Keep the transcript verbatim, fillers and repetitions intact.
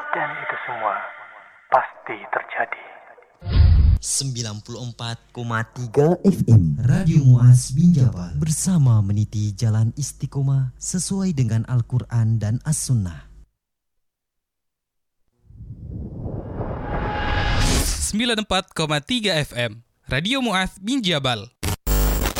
Dan itu semua pasti terjadi. sembilan puluh empat koma tiga F M Radio Muaz Binjabal bersama meniti jalan istiqomah sesuai dengan Al-Quran dan As-Sunnah. sembilan puluh empat koma tiga F M Radio Muaz Binjabal